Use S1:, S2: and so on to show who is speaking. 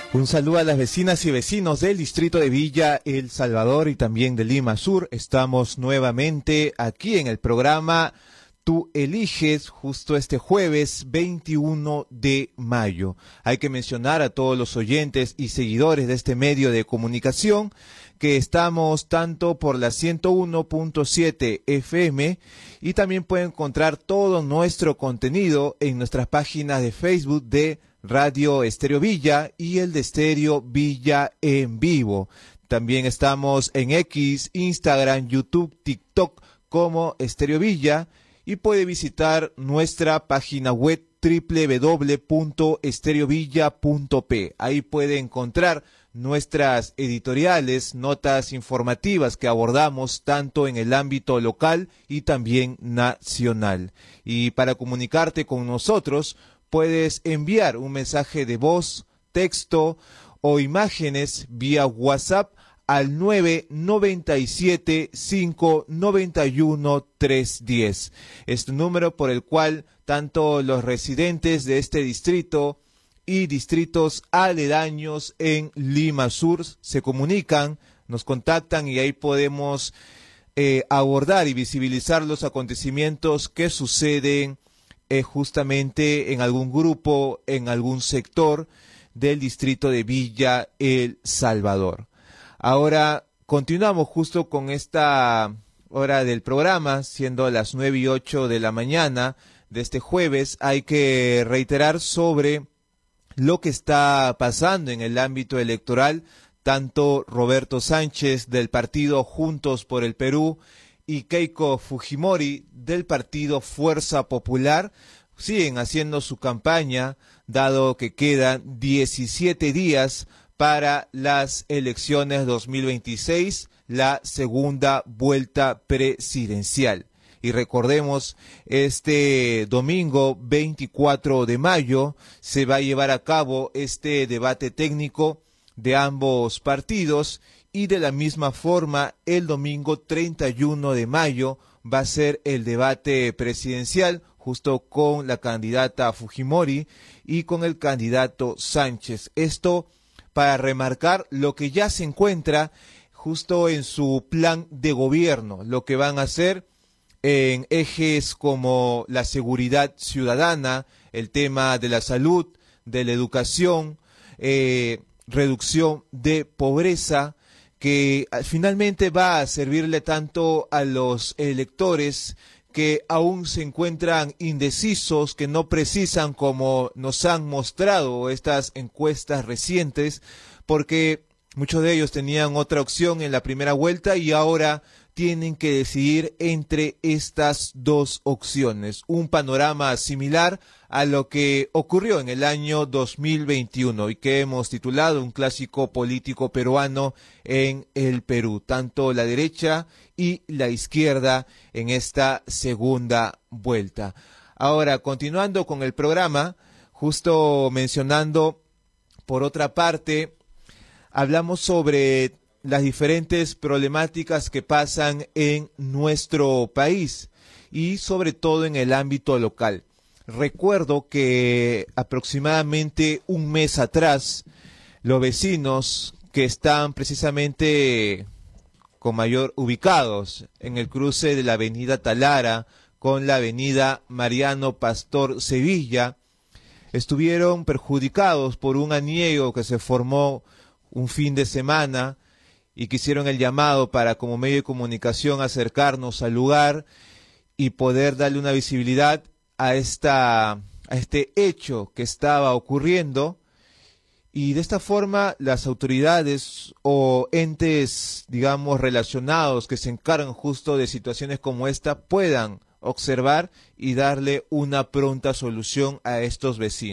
S1: Un saludo a las vecinas y vecinos del distrito de Villa El Salvador y también de Lima Sur. Estamos nuevamente aquí en el programa Tú Eliges, justo este jueves 21 de mayo. Hay que mencionar a todos los oyentes y seguidores de este medio de comunicación que estamos tanto por la 101.7 FM y también pueden encontrar todo nuestro contenido en nuestras páginas de Facebook de Radio Estéreo Villa y el de Estéreo Villa en Vivo. También estamos en X, Instagram, YouTube, TikTok como Estéreo Villa y puede visitar nuestra página web www.estereovilla.p. Ahí puede encontrar nuestras editoriales, notas informativas que abordamos tanto en el ámbito local y también nacional. Y para comunicarte con nosotros, puedes enviar un mensaje de voz, texto o imágenes vía WhatsApp al 997-591-310. Este número por el cual tanto los residentes de este distrito y distritos aledaños en Lima Sur se comunican, nos contactan y ahí podemos abordar y visibilizar los acontecimientos que suceden justamente en algún grupo, en algún sector del distrito de Villa El Salvador. Ahora continuamos justo con esta hora del programa, siendo las 9:08 de la mañana de este jueves. Hay que reiterar sobre lo que está pasando en el ámbito electoral. Tanto Roberto Sánchez del partido Juntos por el Perú y Keiko Fujimori del partido Fuerza Popular siguen haciendo su campaña, dado que quedan 17 días para las elecciones 2026, la segunda vuelta presidencial. Y recordemos, este domingo 24 de mayo se va a llevar a cabo este debate técnico de ambos partidos y de la misma forma el domingo 31 de mayo va a ser el debate presidencial justo con la candidata Fujimori y con el candidato Sánchez. Esto para remarcar lo que ya se encuentra justo en su plan de gobierno, lo que van a hacer en ejes como la seguridad ciudadana, el tema de la salud, de la educación, reducción de pobreza, que finalmente va a servirle tanto a los electores que aún se encuentran indecisos, que no precisan como nos han mostrado estas encuestas recientes, porque muchos de ellos tenían otra opción en la primera vuelta y ahora tienen que decidir entre estas dos opciones. Un panorama similar a lo que ocurrió en el año 2021 y que hemos titulado un clásico político peruano en el Perú. Tanto la derecha y la izquierda en esta segunda vuelta. Ahora, continuando con el programa, justo mencionando, por otra parte, hablamos sobre las diferentes problemáticas que pasan en nuestro país y sobre todo en el ámbito local. Recuerdo que aproximadamente un mes atrás, los vecinos que están precisamente con mayor ubicados en el cruce de la avenida Talara con la avenida Mariano Pastor Sevilla, estuvieron perjudicados por un aniego que se formó un fin de semana y que hicieron el llamado para, como medio de comunicación, acercarnos al lugar y poder darle una visibilidad a este hecho que estaba ocurriendo. Y de esta forma las autoridades o entes, digamos, relacionados que se encargan justo de situaciones como esta puedan observar y darle una pronta solución a estos vecinos.